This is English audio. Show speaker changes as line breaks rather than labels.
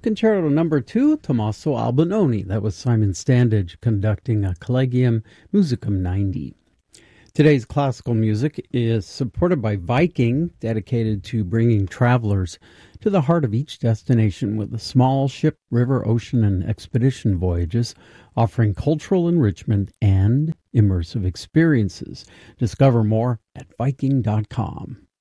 Concerto number 2, Tommaso Albinoni. That was Simon Standage conducting a Collegium Musicum 90. Today's classical music is supported by Viking, dedicated to bringing travelers to the heart of each destination with a small ship, river, ocean, and expedition voyages, offering cultural enrichment and immersive experiences. Discover more at Viking.com.